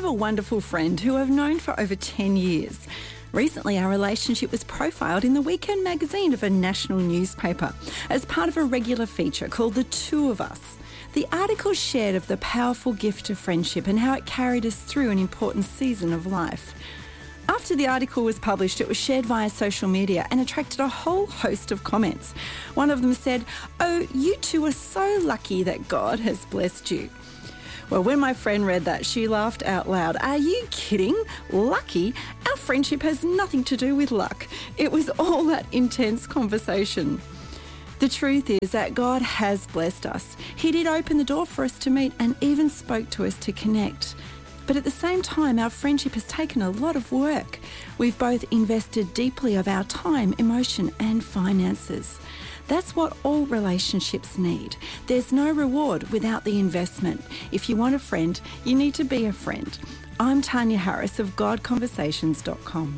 have a wonderful friend who I've known for over 10 years. Recently, our relationship was profiled in the weekend magazine of a national newspaper as part of a regular feature called The Two of Us. The article shared of the powerful gift of friendship and how it carried us through an important season of life. After the article was published, it was shared via social media and attracted a whole host of comments. One of them said, "Oh, you two are so lucky that God has blessed you." Well, when my friend read that, she laughed out loud. "Are you kidding? Lucky? Our friendship has nothing to do with luck." It was all that intense conversation. The truth is that God has blessed us. He did open the door for us to meet and even spoke to us to connect. But at the same time, our friendship has taken a lot of work. We've both invested deeply of our time, emotion and finances. That's what all relationships need. There's no reward without the investment. If you want a friend, you need to be a friend. I'm Tanya Harris of GodConversations.com.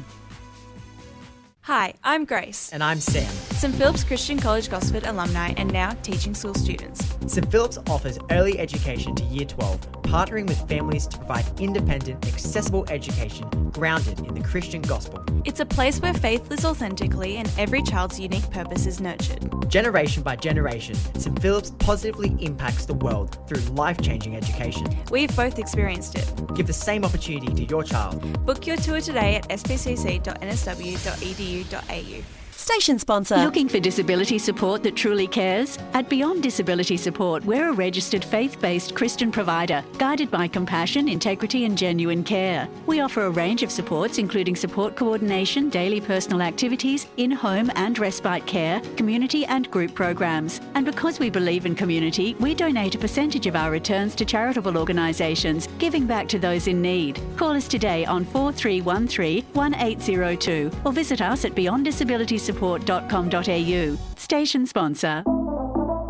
Hi, I'm Grace. And I'm Sam. St Philip's Christian College Gosford alumni and now teaching school students. St Philip's offers early education to Year 12, partnering with families to provide independent, accessible education grounded in the Christian gospel. It's a place where faith lives authentically and every child's unique purpose is nurtured. Generation by generation, St Philip's positively impacts the world through life-changing education. We've both experienced it. Give the same opportunity to your child. Book your tour today at spcc.nsw.edu.au. Station sponsor. Looking for disability support that truly cares? At Beyond Disability Support, we're a registered faith-based Christian provider, guided by compassion, integrity and genuine care. We offer a range of supports including support coordination, daily personal activities, in-home and respite care, community and group programs. And because we believe in community, we donate a percentage of our returns to charitable organisations, giving back to those in need. Call us today on 4313 1802 or visit us at beyonddisabilitysupport.com.au. Station sponsor.